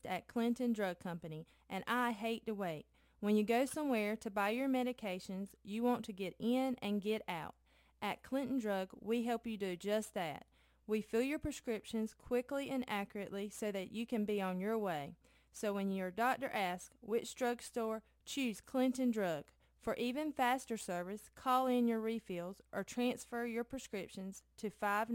best at Clinton Drug Company, and I hate to wait. When you go somewhere to buy your medications, you want to get in and get out. At Clinton Drug, we help you do just that. We fill your prescriptions quickly and accurately so that you can be on your way. So when your doctor asks which drugstore, choose Clinton Drug. For even faster service, call in your refills or transfer your prescriptions to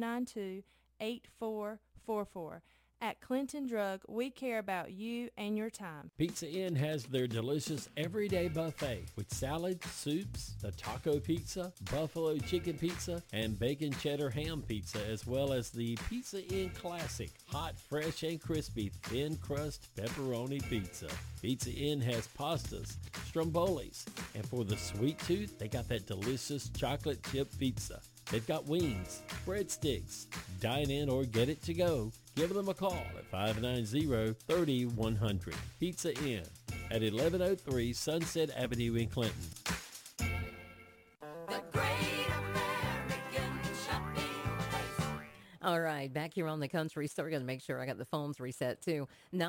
592-8444. At Clinton Drug, we care about you and your time. Pizza Inn has their delicious everyday buffet with salads, soups, the taco pizza, buffalo chicken pizza, and bacon cheddar ham pizza, as well as the Pizza Inn Classic, hot, fresh, and crispy thin crust pepperoni pizza. Pizza Inn has pastas, strombolis, and for the sweet tooth, they got that delicious chocolate chip pizza. They've got wings, breadsticks. Dine in or get it to go. Give them a call at 590-3100. Pizza Inn at 1103 Sunset Avenue in Clinton. The Great American Shopping Place. All right, back here on the Country Store. Going to make sure I got the phones reset too.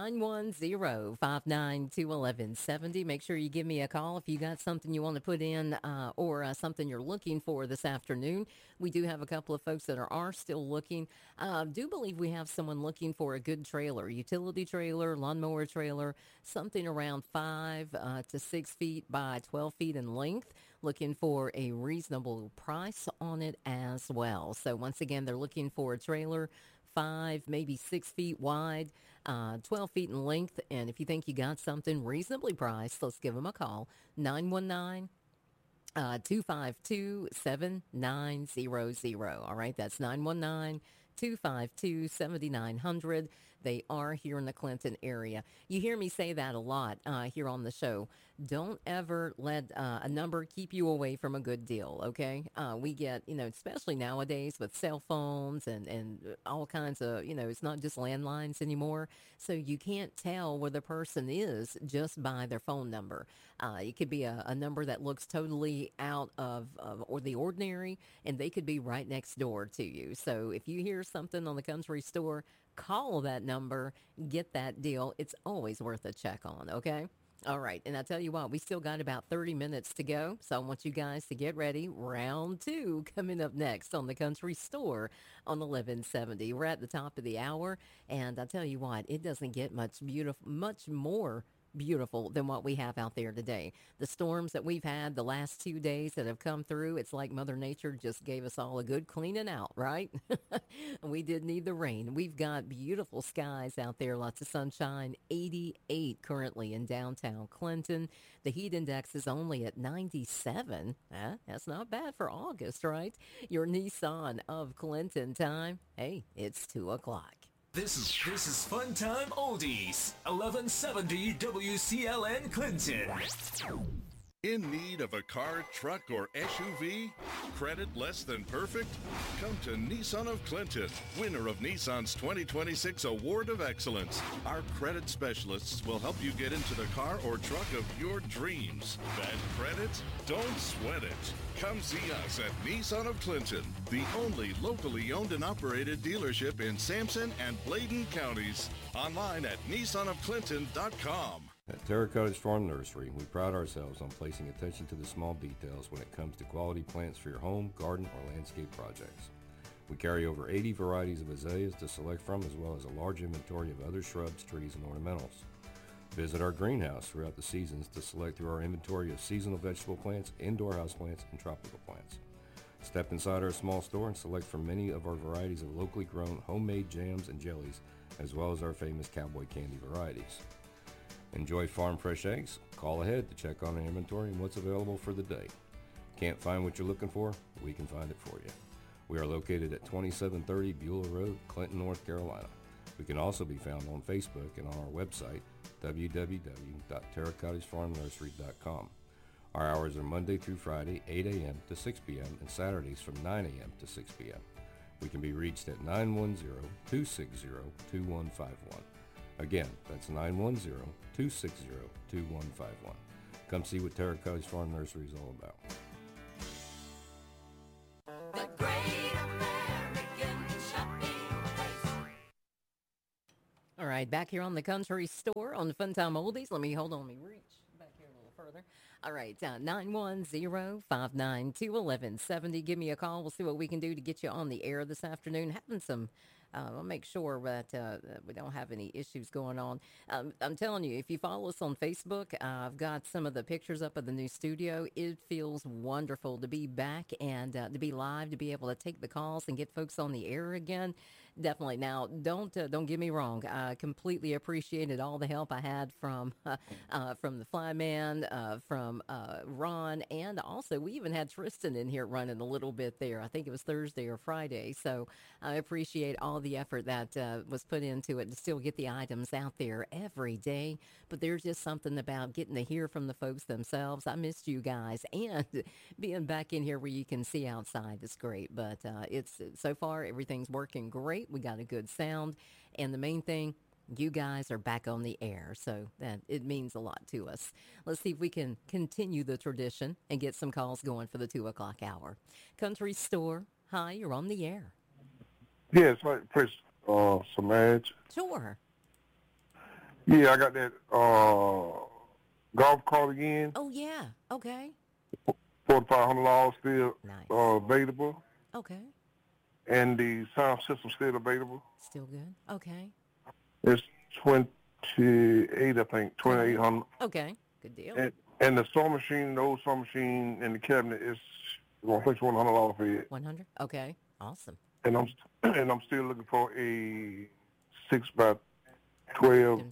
910-592-1170. Make sure you give me a call if you got something you want to put in or something you're looking for this afternoon. We do have a couple of folks that are still looking. Do believe we have someone looking for a good trailer, utility trailer, lawnmower trailer, something around 5 to 6 feet by 12 feet in length, looking for a reasonable price on it as well. So once again, they're looking for a trailer 5, maybe 6 feet wide, 12 feet in length. And if you think you got something reasonably priced, let's give them a call. 919 252-7900. All right, that's 919-252-7900. They are here in the Clinton area. You hear me say that a lot here on the show. Don't ever let a number keep you away from a good deal, okay? We get, especially nowadays with cell phones and all kinds of, it's not just landlines anymore. So you can't tell where the person is just by their phone number. It could be a number that looks totally out of or the ordinary, and they could be right next door to you. So if you hear something on the Country Store, call that number, get that deal. It's always worth a check on, okay? All right, and I tell you what, we still got about 30 minutes to go, so I want you guys to get ready. Round 2 coming up next on the Country Store on 1170. We're at the top of the hour, and I tell you what, it doesn't get much more beautiful than what we have out there today. The storms that we've had the last 2 days that have come through, it's like Mother Nature just gave us all a good cleaning out, right? We did need the rain. We've got beautiful skies out there, lots of sunshine, 88 currently in downtown Clinton. The heat index is only at 97. That's not bad for August, right? Your Nissan of Clinton time, hey, it's 2 o'clock. This is Fun Time Oldies, 1170 WCLN Clinton. In need of a car, truck, or SUV? Credit less than perfect? Come to Nissan of Clinton, winner of Nissan's 2026 Award of Excellence. Our credit specialists will help you get into the car or truck of your dreams. Bad credit? Don't sweat it. Come see us at Nissan of Clinton, the only locally owned and operated dealership in Sampson and Bladen counties. Online at nissanofclinton.com. At Terra Cottage Farm Nursery, we pride ourselves on placing attention to the small details when it comes to quality plants for your home, garden, or landscape projects. We carry over 80 varieties of azaleas to select from, as well as a large inventory of other shrubs, trees, and ornamentals. Visit our greenhouse throughout the seasons to select through our inventory of seasonal vegetable plants, indoor houseplants, and tropical plants. Step inside our small store and select from many of our varieties of locally grown homemade jams and jellies, as well as our famous cowboy candy varieties. Enjoy farm fresh eggs? Call ahead to check on our inventory and what's available for the day. Can't find what you're looking for? We can find it for you. We are located at 2730 Beulah Road, Clinton, North Carolina. We can also be found on Facebook and on our website, www.terracottagefarmnursery.com. Our hours are Monday through Friday, 8 a.m. to 6 p.m. and Saturdays from 9 a.m. to 6 p.m. We can be reached at 910-260-2151. Again, that's 910-260-2151. Come see what Terra Cottage Farm Nursery is all about. The Great American Shopping Place. All right, back here on the Country Store on the Fun Time Oldies. Let me hold on, let me reach back here a little further. All right, 910-592-1170. Give me a call. We'll see what we can do to get you on the air this afternoon. Having some, I'll make sure that we don't have any issues going on. I'm telling you, if you follow us on Facebook, I've got some of the pictures up of the new studio. It feels wonderful to be back and to be live, to be able to take the calls and get folks on the air again. Definitely. Now, don't get me wrong. I completely appreciated all the help I had from the Flyman, from Ron, and also we even had Tristan in here running a little bit there. I think it was Thursday or Friday. So I appreciate all the effort that was put into it to still get the items out there every day. But there's just something about getting to hear from the folks themselves. I missed you guys, and being back in here where you can see outside is great. But it's so far everything's working great. We got a good sound, and the main thing, you guys are back on the air, so that it means a lot to us. Let's see if we can continue the tradition and get some calls going for the 2 o'clock hour. Country Store, hi, you're on the air. Yes, like press some ads. Sure. Yeah, I got that golf cart again. Oh, yeah. Okay. $4,500 still Nice. available, Okay. and the sound system still available. Still good. Okay. It's 28, I think, 2,800. Okay. Good deal. And the saw machine, the old saw machine, and the cabinet is I think $100 for it. 100. Okay. Awesome. And I'm still looking for a 6x12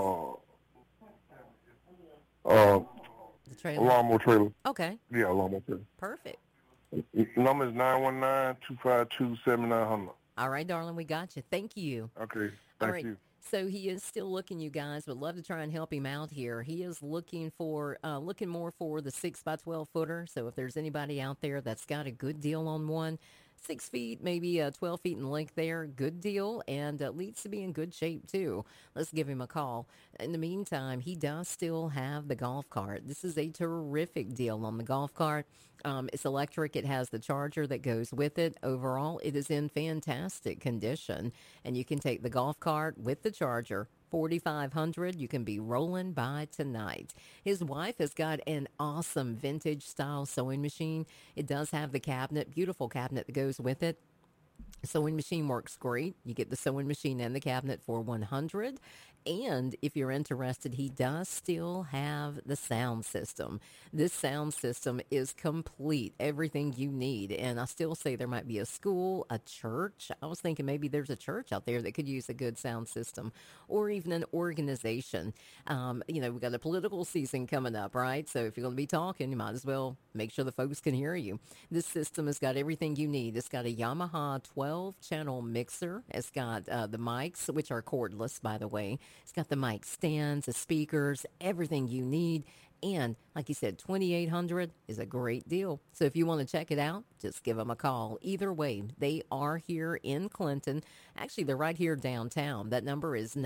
The trailer. lawnmower trailer. Okay. Yeah, lawnmower trailer. Perfect. Number is 919-252-7900. All right, darling, we got you. Thank you. Okay, All thank right. you. So he is still looking, you guys. Would love to try and help him out here. He is looking for, looking more for the 6x12 footer. So if there's anybody out there that's got a good deal on one, 6 feet, maybe 12 feet in length there, good deal, and needs to be in good shape too. Let's give him a call. In the meantime, he does still have the golf cart. This is a terrific deal on the golf cart. It's electric. It has the charger that goes with it. Overall, it is in fantastic condition, and you can take the golf cart with the charger. 4,500. You can be rolling by tonight. His wife has got an awesome vintage style sewing machine. It does have the cabinet, beautiful cabinet that goes with it. Sewing machine works great. You get the sewing machine and the cabinet for 100. And if you're interested, he does still have the sound system. This sound system is complete, everything you need. And I still say there might be a school, a church. I was thinking maybe there's a church out there that could use a good sound system, or even an organization. You know, we got a political season coming up, right? So if you're going to be talking, you might as well make sure the folks can hear you. This system has got everything you need. It's got a Yamaha 12-channel mixer. It's got the mics, which are cordless, by the way. It's got the mic stands, the speakers, everything you need. And like you said, 2,800 is a great deal. So if you want to check it out, just give them a call. Either way, they are here in Clinton. Actually, they're right here downtown. That number is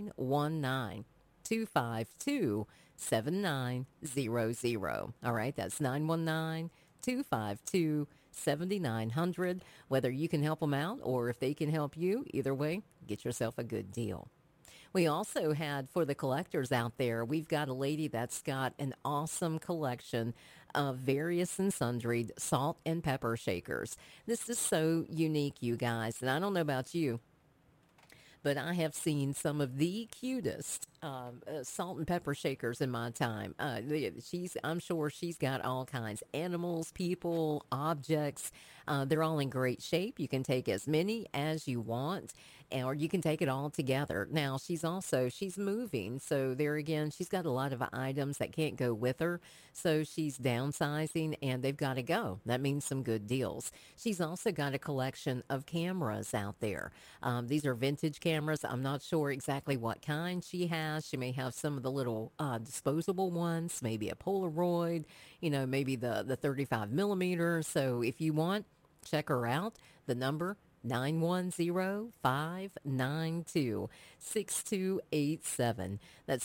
919-252-7900. All right, that's 919-252-7900. Whether you can help them out or if they can help you, either way, get yourself a good deal. We also had, for the collectors out there, we've got a lady that's got an awesome collection of various and sundry salt and pepper shakers. This is so unique, you guys, and I don't know about you, but I have seen some of the cutest salt and pepper shakers in my time. I'm sure she's got all kinds, animals, people, objects. They're all in great shape. You can take as many as you want, or you can take it all together. Now, she's moving. So there again, she's got a lot of items that can't go with her. So she's downsizing, and they've got to go. That means some good deals. She's also got a collection of cameras out there. These are vintage cameras. I'm not sure exactly what kind she has. She may have some of the little disposable ones, maybe a Polaroid, maybe the 35 millimeter. So if you want, check her out. The number 910-592-6287. That's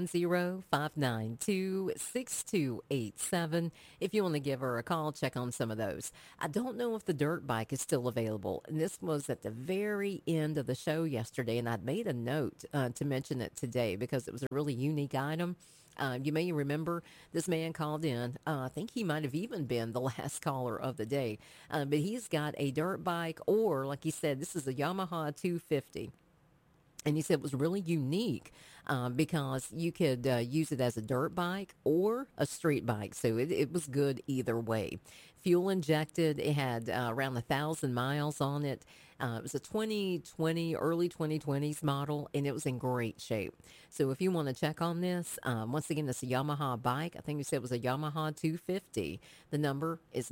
910-592-6287. If you want to give her a call, check on some of those. I don't know if the dirt bike is still available. And this was at the very end of the show yesterday, and I'd made a note to mention it today because it was a really unique item. You may remember this man called in. I think he might have even been the last caller of the day. But he's got a dirt bike, or like he said, this is a Yamaha 250. And he said it was really unique because you could use it as a dirt bike or a street bike. So it was good either way. Fuel injected. It had around 1,000 miles on it. It was a 2020, early 2020s model, and it was in great shape. So if you want to check on this, once again, it's a Yamaha bike. I think you said it was a Yamaha 250. The number is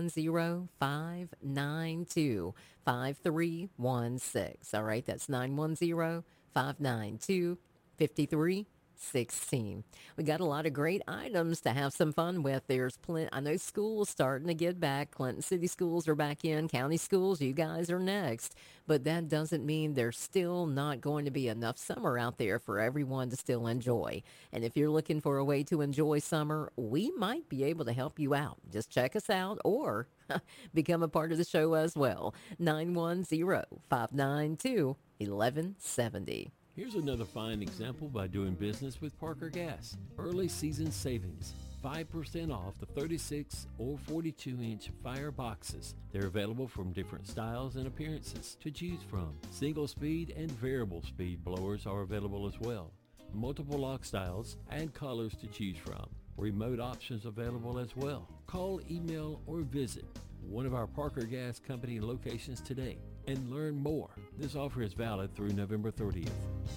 910-592-5316. All right, that's 910-592-5316. We got a lot of great items to have some fun with. There's plenty. I know school's starting to get back. Clinton City schools are back in. County schools, you guys are next. But that doesn't mean there's still not going to be enough summer out there for everyone to still enjoy. And if you're looking for a way to enjoy summer, we might be able to help you out. Just check us out or become a part of the show as well. 910-592-1170. Here's another fine example by doing business with Parker Gas. Early season savings. 5% off the 36 or 42-inch fire boxes. They're available from different styles and appearances to choose from. Single speed and variable speed blowers are available as well. Multiple lock styles and colors to choose from. Remote options available as well. Call, email, or visit one of our Parker Gas Company locations today and learn more. This offer is valid through November 30th.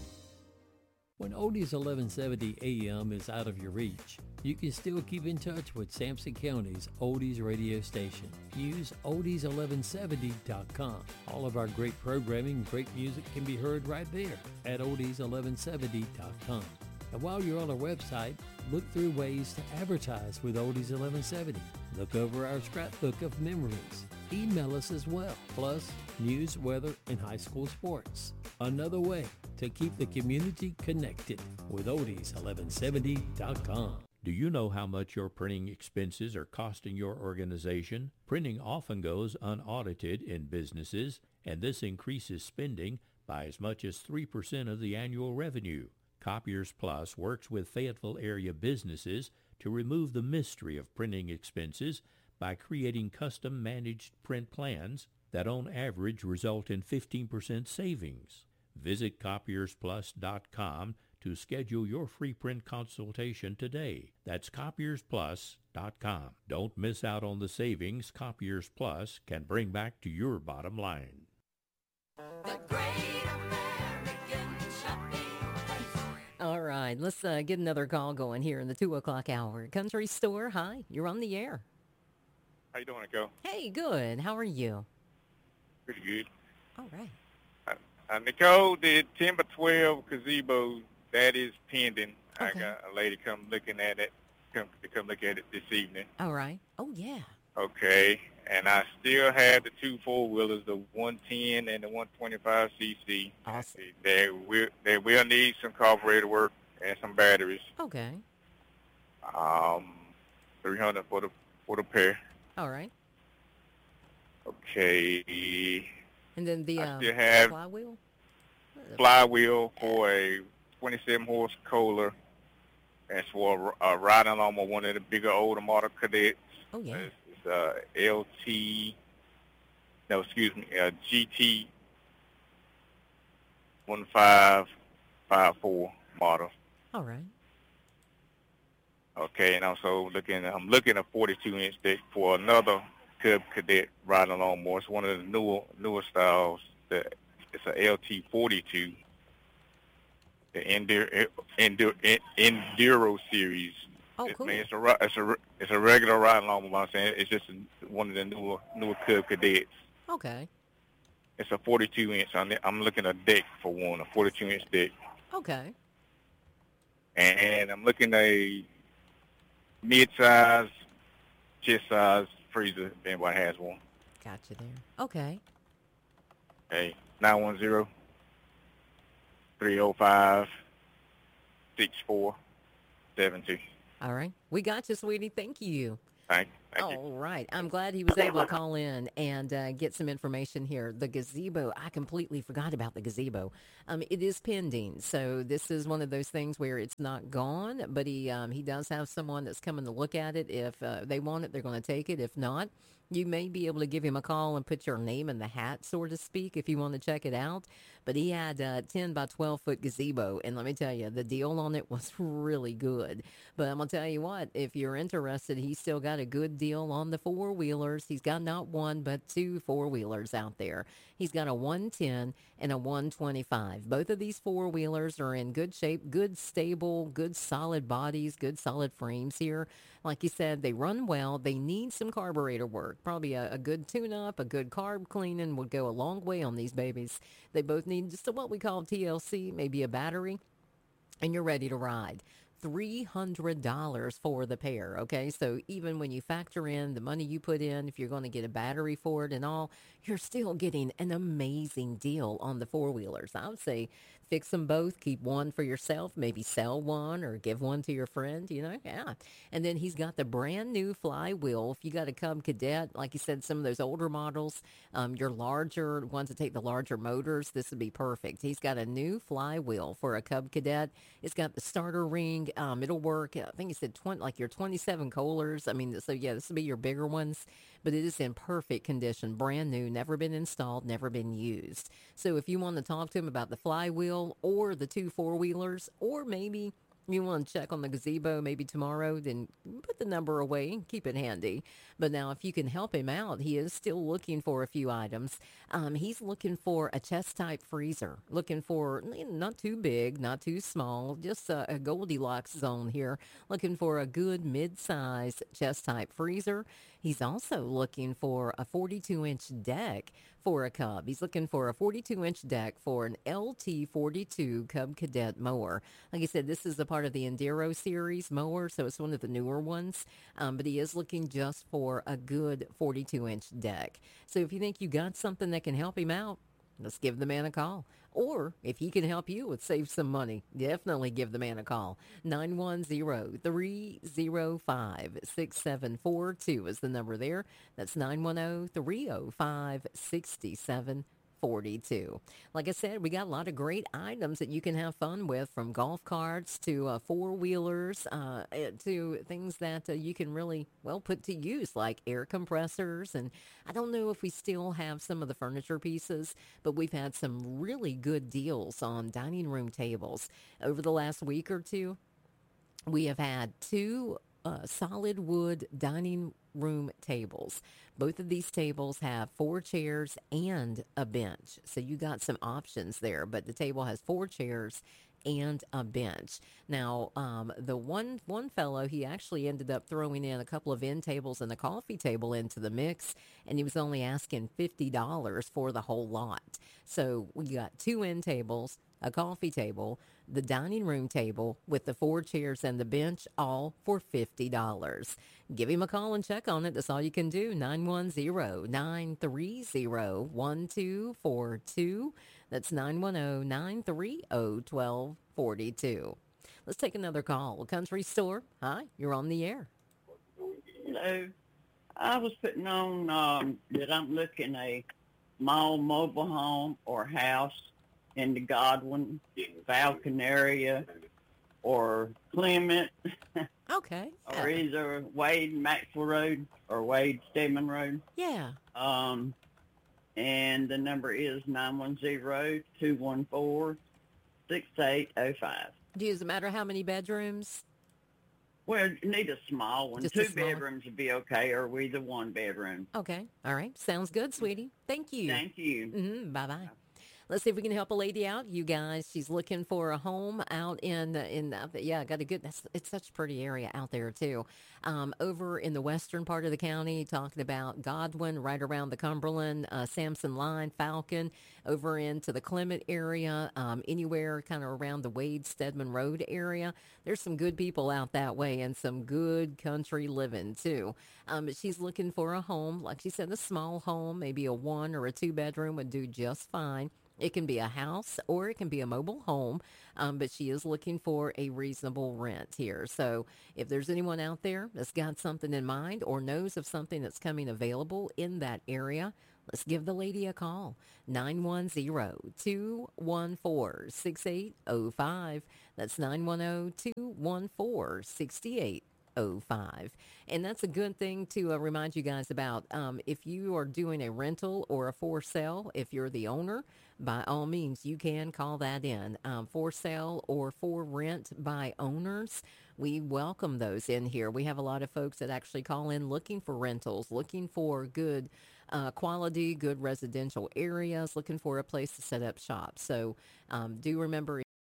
When Oldies 1170 AM is out of your reach, you can still keep in touch with Sampson County's Oldies radio station. Use oldies1170.com. All of our great programming and great music can be heard right there at oldies1170.com. And while you're on our website, look through ways to advertise with Oldies 1170. Look over our scrapbook of memories. Email us as well. Plus, news, weather, and high school sports. Another way to keep the community connected with oldies1170.com. Do you know how much your printing expenses are costing your organization? Printing often goes unaudited in businesses, and this increases spending by as much as 3% of the annual revenue. Copiers Plus works with Fayetteville area businesses to remove the mystery of printing expenses by creating custom managed print plans that on average result in 15% savings. Visit copiersplus.com to schedule your free print consultation today. That's copiersplus.com. Don't miss out on the savings Copiers Plus can bring back to your bottom line. The Great American Shopping Place. All right, let's get another call going here in the 2 o'clock hour. Country Store, hi, you're on the air. How you doing, Nicole? Hey, good. How are you? Pretty good. All right. Nicole, the 10 by 12 gazebo, that is pending. Okay. I got a lady come looking at it, come look at it this evening. All right. Oh, yeah. Okay. And I still have the two four-wheelers, the 110 and the 125 cc. Awesome. They will need some carburetor work and some batteries. Okay. 300 for the pair. All right. Okay. And then the I still have flywheel? flywheel for a 27 horse Kohler. That's for a riding lawnmower, one of the bigger older model cadets. Oh, yeah. It's GT 1554 model. All right. Okay, and also I'm looking at 42-inch deck for another Cub Cadet riding lawnmower. It's one of the newer styles. It's a LT42, the Enduro series. Oh, cool. It's a regular riding lawnmower. I'm saying it's just one of the newer Cub Cadets. Okay. It's a 42-inch. I'm looking at a deck for one, a 42-inch deck. Okay. And I'm looking at a mid-size, chest-size freezer, if anybody has one. Gotcha there. Okay. Okay, 910-305-6472. All right. We got you, sweetie. Thank you. Thank you. All right. I'm glad he was able to call in and get some information here. The gazebo, I completely forgot about the gazebo. It is pending. So this is one of those things where it's not gone, but he does have someone that's coming to look at it. If they want it, they're going to take it. If not, you may be able to give him a call and put your name in the hat, so to speak, if you want to check it out. But he had a 10 by 12 foot gazebo, and let me tell you, the deal on it was really good. But I'm going to tell you what, if you're interested, he's still got a good deal on the four-wheelers. He's got not one, but two four-wheelers out there. He's got a 110 and a 125. Both of these four-wheelers are in good shape, good stable, good solid bodies, good solid frames here. Like you said, they run well. They need some carburetor work. Probably a good tune-up, a good carb cleaning would go a long way on these babies. They both need just what we call TLC, maybe a battery, and you're ready to ride. $300 for the pair, okay? So even when you factor in the money you put in, if you're going to get a battery for it and all, you're still getting an amazing deal on the four-wheelers. I would say fix them both, keep one for yourself, maybe sell one or give one to your friend, yeah. And then he's got the brand new flywheel. If you got a Cub Cadet, like you said, some of those older models, your larger ones that take the larger motors, this would be perfect. He's got a new flywheel for a Cub Cadet. It's got the starter ring. It'll work. I think he said 20, like your 27 Kohlers. I mean, so yeah, this will be your bigger ones, but it is in perfect condition, brand new, never been installed, never been used. So if you want to talk to him about the flywheel or the two four-wheelers, or maybe you want to check on the gazebo maybe tomorrow, then put the number away and keep it handy. But now if you can help him out, he is still looking for a few items. He's looking for a chest-type freezer, looking for not too big, not too small, just a Goldilocks zone here, looking for a good mid-size chest-type freezer. He's also looking for a 42-inch deck for a Cub. He's looking for a 42-inch deck for an LT42 Cub Cadet mower. Like I said, this is a part of the Enduro series mower, so it's one of the newer ones. But he is looking just for a good 42-inch deck. So if you think you got something that can help him out, let's give the man a call. Or if he can help you with save some money, definitely give the man a call. 910-305-6742 is the number there. That's 910-305-6742. Like I said, we got a lot of great items that you can have fun with, from golf carts to four-wheelers to things that you can really, put to use, like air compressors. And I don't know if we still have some of the furniture pieces, but we've had some really good deals on dining room tables. Over the last week or two, we have had two solid wood dining room tables. Both of these tables have 4 chairs and a bench. So you got some options there, but the table has 4 chairs and a bench. Now, the one fellow, he actually ended up throwing in a couple of end tables and a coffee table into the mix, and he was only asking $50 for the whole lot. So we got 2 end tables, a coffee table, the dining room table with the 4 chairs and the bench, all for $50. Give him a call and check on it. That's all you can do. 910-930-1242. That's 910-930-1242. Let's take another call. Country Store. Hi, you're on the air. Hello. I was putting on that I'm looking a small mobile home or house in the Godwin, Falcon area, or Clement. Okay. Or either Wade Maxwell Road or Wade Stedman Road. Yeah. And the number is 910-214-6805. Does it matter how many bedrooms? Well, you need a small one. Just 2 a small one? bedrooms would be okay, or either 1 bedroom. Okay. All right. Sounds good, sweetie. Thank you. Thank you. Bye-bye. Let's see if we can help a lady out, you guys. She's looking for a home out yeah, got a good, it's such a pretty area out there too. Over in the western part of the county, talking about Godwin, right around the Cumberland, Sampson Line, Falcon, over into the Clement area, anywhere kind of around the Wade Stedman Road area. There's some good people out that way and some good country living too. But she's looking for a home, like she said, a small home, maybe a 1 or a 2 bedroom would do just fine. It can be a house or it can be a mobile home, but she is looking for a reasonable rent here. So if there's anyone out there that's got something in mind or knows of something that's coming available in that area, let's give the lady a call, 910-214-6805. That's 910-214-6805. And that's a good thing to remind you guys about. If you are doing a rental or a for sale, if you're the owner, by all means, you can call that in. For sale or for rent by owners, we welcome those in here. We have a lot of folks that actually call in looking for rentals, looking for good quality, good residential areas, looking for a place to set up shop. So do remember,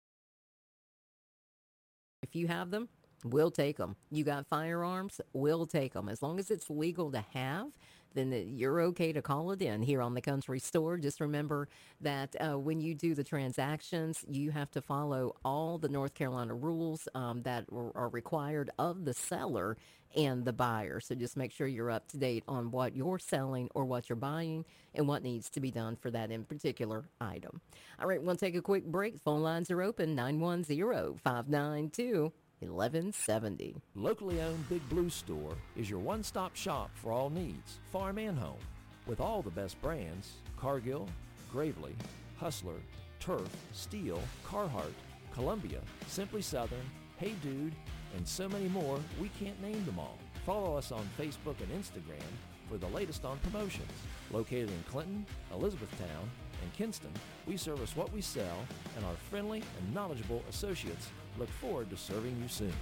if you have them, we'll take them. You got firearms, we'll take them. As long as it's legal to have, then you're okay to call it in here on the Country Store. Just remember that when you do the transactions, you have to follow all the North Carolina rules that are required of the seller and the buyer. So just make sure you're up to date on what you're selling or what you're buying and what needs to be done for that in particular item. All right, we'll take a quick break. Phone lines are open, 910-592-1170. Locally owned Big Blue Store is your one-stop shop for all needs, farm and home. With all the best brands, Cargill, Gravely, Hustler, Turf, Steel, Carhartt, Columbia, Simply Southern, Hey Dude, and so many more, we can't name them all. Follow us on Facebook and Instagram for the latest on promotions. Located in Clinton, Elizabethtown, and Kinston, we service what we sell, and our friendly and knowledgeable associates look forward to serving you soon.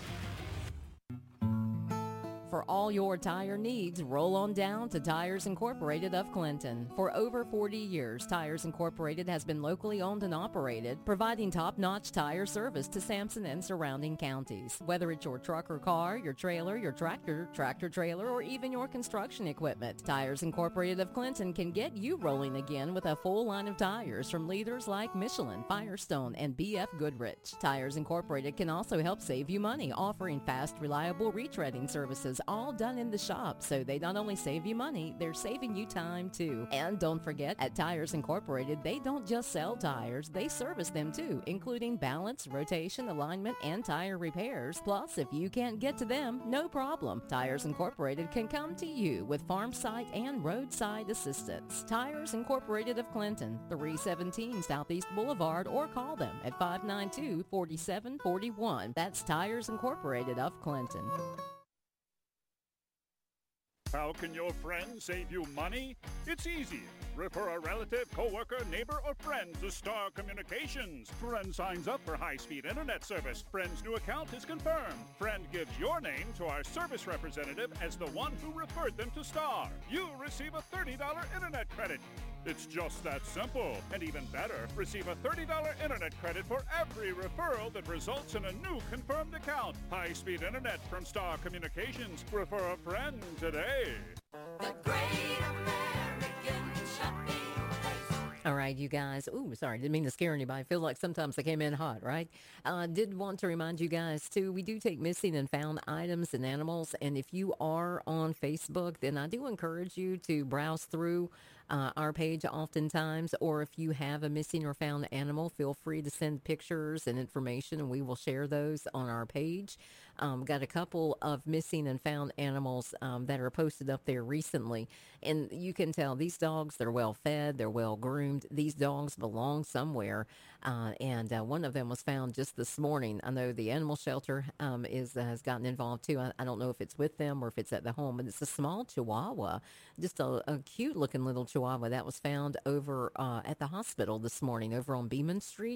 For all your tire needs, roll on down to Tires Incorporated of Clinton. For over 40 years, Tires Incorporated has been locally owned and operated, providing top-notch tire service to Sampson and surrounding counties. Whether it's your truck or car, your trailer, your tractor, tractor-trailer, or even your construction equipment, Tires Incorporated of Clinton can get you rolling again with a full line of tires from leaders like Michelin, Firestone, and BF Goodrich. Tires Incorporated can also help save you money, offering fast, reliable retreading services, all done in the shop. So they not only save you money, they're saving you time too. And don't forget, at Tires Incorporated, they don't just sell tires, they service them too, including balance, rotation, alignment, and tire repairs. Plus, if you can't get to them, no problem. Tires Incorporated can come to you with farm site and roadside assistance. Tires Incorporated of Clinton, 317 Southeast Boulevard, or call them at 592-4741. That's Tires Incorporated of Clinton. How can your friend save you money? It's easy. Refer a relative, coworker, neighbor, or friend to Star Communications. Friend signs up for high-speed internet service. Friend's new account is confirmed. Friend gives your name to our service representative as the one who referred them to Star. You receive a $30 internet credit. It's just that simple. And even better, receive a $30 internet credit for every referral that results in a new confirmed account. High-speed internet from Star Communications. Refer a friend today. The Great American Shopping Place. All right, you guys. Ooh, sorry, didn't mean to scare anybody. I feel like sometimes I came in hot, right? Did want to remind you guys, too, we do take missing and found items and animals. And if you are on Facebook, then I do encourage you to browse through our page oftentimes, or if you have a missing or found animal, feel free to send pictures and information, and we will share those on our page. Got a couple of missing and found animals that are posted up there recently, and you can tell these dogs, they're well fed, they're well groomed. These dogs belong somewhere, and one of them was found just this morning. I know the animal shelter has gotten involved too. I don't know if it's with them or if it's at the home, but it's a small Chihuahua, just a cute looking little Chihuahua that was found over at the hospital this morning over on Beeman Street.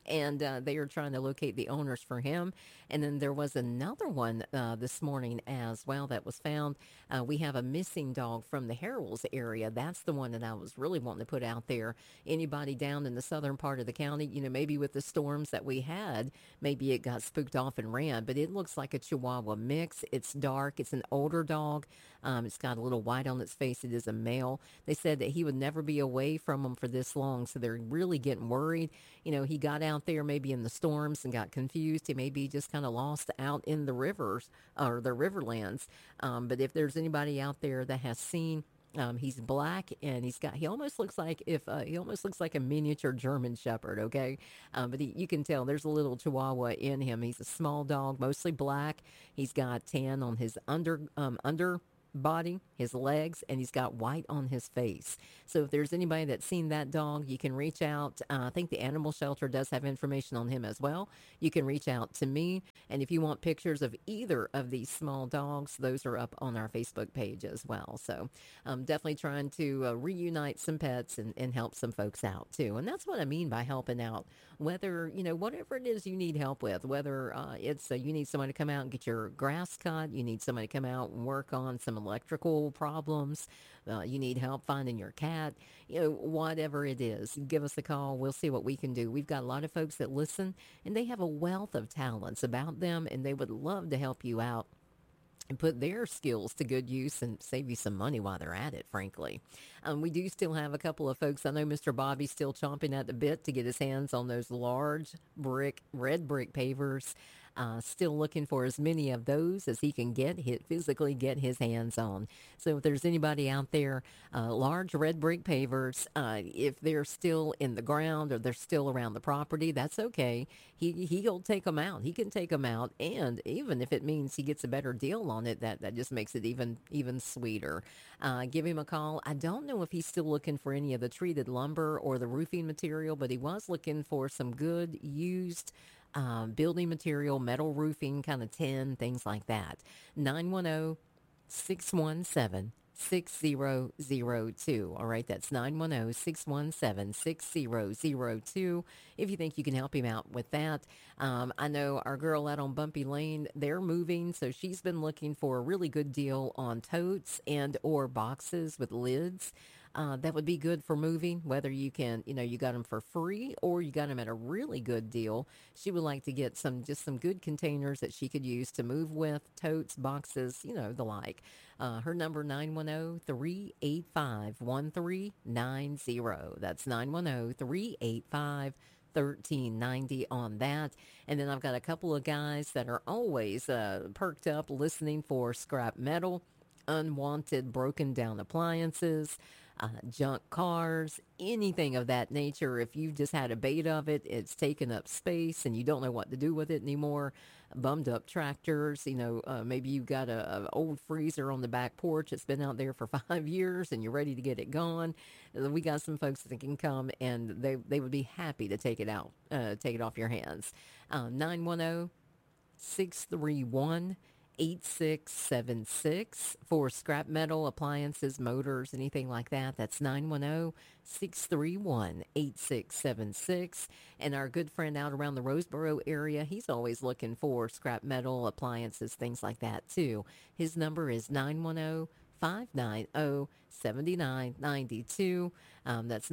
and they are trying to locate the owners for him. And then there was another one this morning as well that was found. We have a missing dog from the Harrells area. That's the one that I was really wanting to put out there. Anybody down in the southern part of the county, maybe with the storms that we had, maybe it got spooked off and ran, but it looks like a Chihuahua mix. It's dark. It's an older dog. It's got a little white on its face. It is a male. They said that he would never be away from them for this long, so they're really getting worried. He got out there maybe in the storms and got confused. He may be just kind of lost out in the rivers or the riverlands. But if there's anybody out there that has seen, he's black and he almost looks like a miniature German Shepherd. Okay. But you can tell there's a little Chihuahua in him. He's a small dog, mostly black. He's got tan on his under body, his legs, and he's got white on his face. So if there's anybody that's seen that dog, you can reach out. I think the animal shelter does have information on him as well. You can reach out to me, and if you want pictures of either of these small dogs, those are up on our Facebook page as well. So I'm definitely trying to reunite some pets and help some folks out too. And that's what I mean by helping out. Whether, whatever it is you need help with, whether it's you need somebody to come out and get your grass cut, you need somebody to come out and work on some electrical problems, you need help finding your cat, whatever it is, give us a call. We'll see what we can do. We've got a lot of folks that listen, and they have a wealth of talents about them, and they would love to help you out and put their skills to good use and save you some money while they're at it, frankly. We do still have a couple of folks. I know Mr. Bobby's still chomping at the bit to get his hands on those large red brick pavers. Still looking for as many of those as he can physically get his hands on. So if there's anybody out there, large red brick pavers, if they're still in the ground or they're still around the property, that's okay. He'll take them out. He can take them out, and even if it means he gets a better deal on it, that just makes it even sweeter. Give him a call. I don't know if he's still looking for any of the treated lumber or the roofing material, but he was looking for some good used building material, metal roofing, kind of tin, things like that. 910-617-6002. All right, that's 910-617-6002. If you think you can help him out with that. I know our girl out on Bumpy Lane, they're moving, so she's been looking for a really good deal on totes and or boxes with lids. That would be good for moving, whether you can, you got them for free or you got them at a really good deal. She would like to get some good containers that she could use to move with, totes, boxes, the like. Her number, 910-385-1390. That's 910-385-1390 on that. And then I've got a couple of guys that are always perked up listening for scrap metal, unwanted broken down appliances, junk cars, anything of that nature. If you've just had a bait of it, it's taken up space and you don't know what to do with it anymore. Bummed up tractors, maybe you've got a old freezer on the back porch. It's been out there for 5 years and you're ready to get it gone. We got some folks that can come and they would be happy to take it out, take it off your hands. 910-631 8676 for scrap metal, appliances, motors, anything like that. That's 910-631-8676. And our good friend out around the Roseboro area, he's always looking for scrap metal, appliances, things like that too. His number is 910-590-7992. That's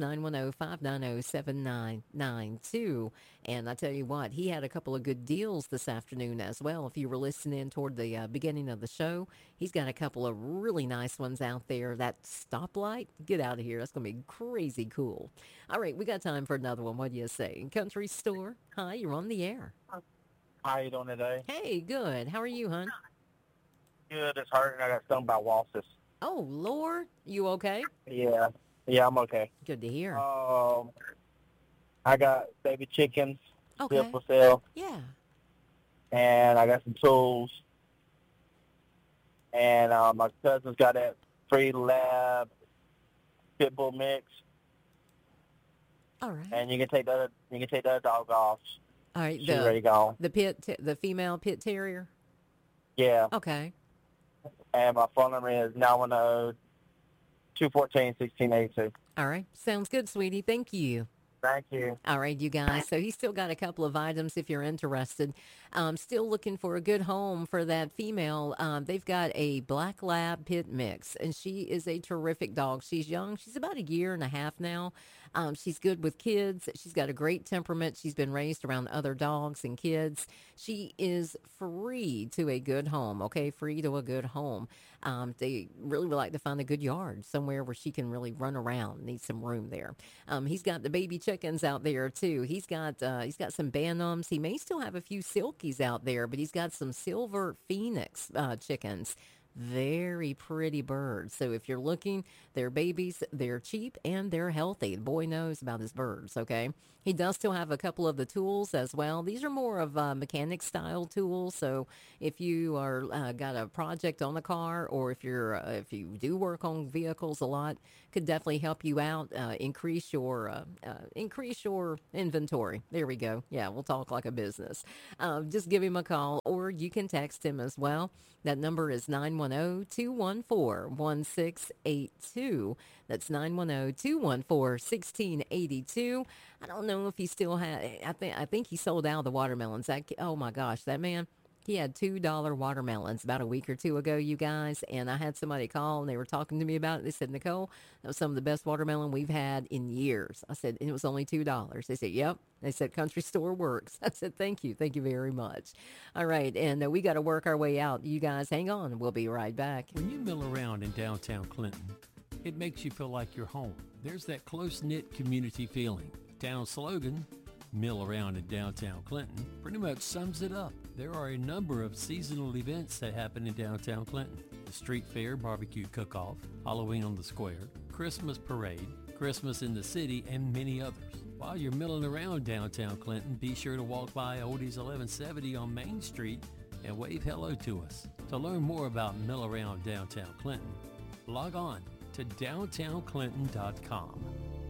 910-590-7992. And I tell you what, he had a couple of good deals this afternoon as well. If you were listening toward the beginning of the show, he's got a couple of really nice ones out there. That stoplight, get out of here. That's going to be crazy cool. All right, we got time for another one. What do you say? Country Store, hi, you're on the air. How you doing today? Hey, good. How are you, hon? Good. It's hurting. I got stung by wasps. Oh, Lord. You okay? Yeah, I'm okay. Good to hear. I got baby chickens Okay. still for sale, Yeah. and I got some tools. And my cousin's got that free lab pit bull mix. All right. And you can take the other dog off. All right. She's ready to go. The female pit terrier? Yeah. Okay. And my phone number is 910-214-1682. All right. Sounds good, sweetie. Thank you. Thank you. All right, you guys. So he's still got a couple of items if you're interested. Still looking for a good home for that female. They've got a Black Lab Pit Mix, and she is a terrific dog. She's young. She's about a year and a half now. She's good with kids. She's got a great temperament. She's been raised around other dogs and kids. She is free to a good home, okay? Free to a good home. They really would like to find a good yard, somewhere where she can really run around. Needs some room there. He's got the baby chickens out there too. He's got some Bantams. He may still have a few Silkies out there, but he's got some Silver Phoenix chickens. Very pretty birds. So if you're looking, they're babies, they're cheap, and they're healthy. The boy knows about his birds, okay? He does still have a couple of the tools as well. These are more of mechanic style tools. So if you are got a project on the car, or if you do work on vehicles a lot, could definitely help you out. Increase your inventory. There we go. Yeah, we'll talk like a business. Just give him a call, or you can text him as well. That number is 910-214-1682. That's 910-214-1682. I don't know if he still had. I think he sold out of the watermelons. Oh my gosh, that man. He had $2 watermelons about a week or two ago, you guys, and I had somebody call, and they were talking to me about it. They said, Nicole, that was some of the best watermelon we've had in years. I said, and it was only $2. They said, yep. They said, Country Store works. I said, thank you. Thank you very much. All right, and we got to work our way out. You guys hang on. We'll be right back. When you mill around in downtown Clinton, it makes you feel like you're home. There's that close-knit community feeling. Town slogan, mill around in downtown Clinton, pretty much sums it up. There are a number of seasonal events that happen in downtown Clinton. The Street Fair Barbecue Cook-Off, Halloween on the Square, Christmas Parade, Christmas in the City, and many others. While you're milling around downtown Clinton, be sure to walk by Oldies 1170 on Main Street and wave hello to us. To learn more about Mill Around Downtown Clinton, log on to downtownclinton.com.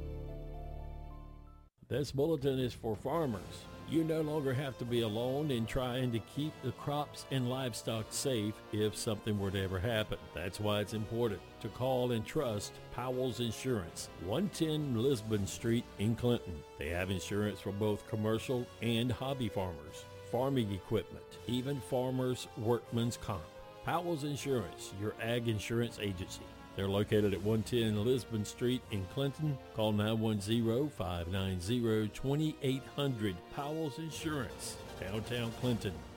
This bulletin is for farmers. You no longer have to be alone in trying to keep the crops and livestock safe if something were to ever happen. That's why it's important to call and trust Powell's Insurance, 110 Lisbon Street in Clinton. They have insurance for both commercial and hobby farmers, farming equipment, even farmers' workman's comp. Powell's Insurance, your ag insurance agency. They're located at 110 Lisbon Street in Clinton. Call 910-590-2800. Powell's Insurance, downtown Clinton.